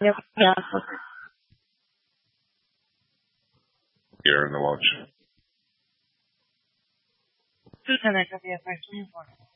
Yep. Yeah. Here in the watch. Susana, copy of 524.